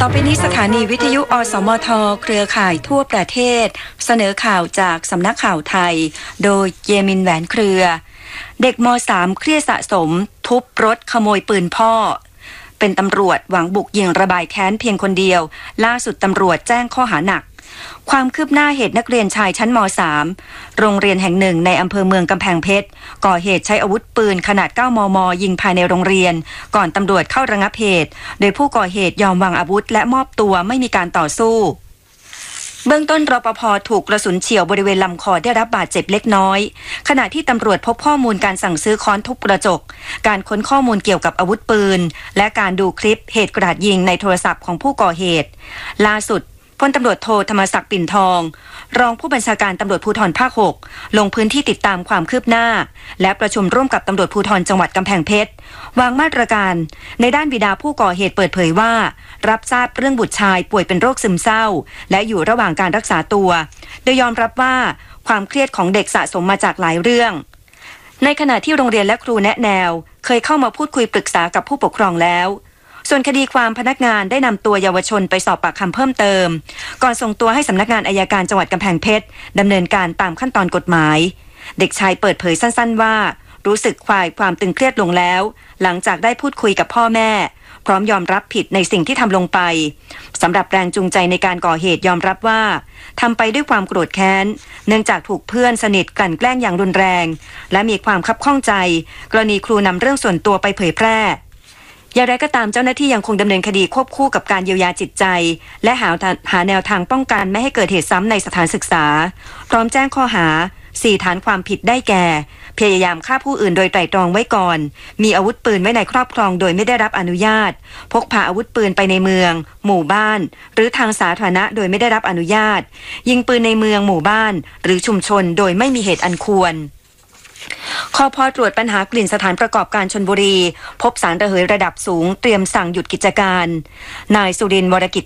ต่อไปนี้สถานีวิทยุอสมทเครือข่ายทั่วประเทศเสนอข่าวจากสำนักข่าวไทยโดยเยมินแหวนเครือเด็กม.3 เครียดสะสมทุบรถขโมยปืนพ่อเป็นตำรวจหวังบุกยิงระบายแค้นเพียงคนเดียวล่าสุดตำรวจแจ้งข้อหาหนักความคืบหน้าเหตุนักเรียนชายชั้นม.3 โรงเรียนแห่งหนึ่งในอำเภอเมืองกำแพงเพชรก่อเหตุใช้อาวุธปืนขนาด 9 มม. ยิงภายในโรงเรียนก่อนตำรวจเข้าระงับเหตุโดยผู้ก่อเหตุยอมวางอาวุธและมอบตัวไม่มีการต่อสู้เบื้องต้นรปภ.ถูกกระสุนเฉี่ยวบริเวณลำคอได้รับบาดเจ็บเล็กน้อยขณะที่ตำรวจพบข้อมูลการสั่งซื้อค้อนทุบกระจกการค้นข้อมูลเกี่ยวกับอาวุธปืนและการดูคลิปเหตุกราดยิงในโทรศัพท์ของผู้ก่อเหตุล่าสุดพลตำรวจโทธรรมศักดิ์ปิ่นทองรองผู้บัญชาการตำรวจภูธรภาค 6ลงพื้นที่ติดตามความคืบหน้าและประชุมร่วมกับตำรวจภูธรจังหวัดกำแพงเพชรวางมาตรการในด้านบิดาผู้ก่อเหตุเปิดเผยว่ารับทราบเรื่องบุตรชายป่วยเป็นโรคซึมเศร้าและอยู่ระหว่างการรักษาตัวโดยยอมรับว่าความเครียดของเด็กสะสมมาจากหลายเรื่องในขณะที่โรงเรียนและครูแนะแนวเคยเข้ามาพูดคุยปรึกษากับผู้ปกครองแล้วส่วนคดีความพนักงานได้นำตัวเยาวชนไปสอบปากคำเพิ่มเติมก่อนส่งตัวให้สำนักงานอัยการจังหวัดกำแพงเพชรดำเนินการตามขั้นตอนกฎหมายเด็กชายเปิดเผยสั้นๆว่ารู้สึกคลายความตึงเครียดลงแล้วหลังจากได้พูดคุยกับพ่อแม่พร้อมยอมรับผิดในสิ่งที่ทำลงไปสำหรับแรงจูงใจในการก่อเหตุยอมรับว่าทำไปด้วยความโกรธแค้นเนื่องจากถูกเพื่อนสนิทกลั่นแกล้งอย่างรุนแรงและมีความคับข้องใจกรณีครูนำเรื่องส่วนตัวไปเผยแพร่อย่างไรก็ตามเจ้าหน้าที่ยังคงดำเนินคดีควบคู่กับการเยียวยาจิตใจและหาแนวทางป้องกันไม่ให้เกิดเหตุซ้ำในสถานศึกษาพร้อมแจ้งข้อหา4 ฐานความผิดได้แก่พยายามฆ่าผู้อื่นโดยไตร่ตรองไว้ก่อนมีอาวุธปืนไว้ในครอบครองโดยไม่ได้รับอนุญาตพกพาอาวุธปืนไปในเมืองหมู่บ้านหรือทางสาธารณะโดยไม่ได้รับอนุญาตยิงปืนในเมืองหมู่บ้านหรือชุมชนโดยไม่มีเหตุอันควรคพ.ตรวจปัญหากลิ่นสถานประกอบการชลบุรีพบสารระเหยระดับสูงเตรียมสั่งหยุดกิจการนายสุรินทร์วรกิจ